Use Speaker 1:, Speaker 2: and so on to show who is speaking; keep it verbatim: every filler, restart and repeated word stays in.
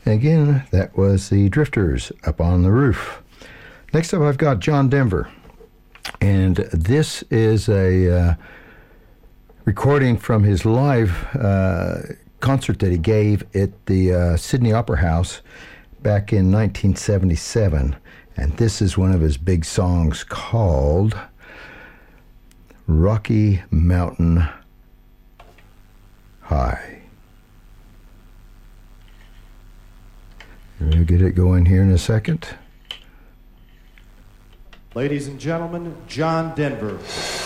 Speaker 1: Again, that was the Drifters, Up on the Roof. Next up, I've got John Denver. And this is a uh, recording from his live uh, concert that he gave at the uh, Sydney Opera House back in nineteen seventy-seven. And this is one of his big songs called Rocky Mountain High. We'll get it going here in a second.
Speaker 2: Ladies and gentlemen, John Denver.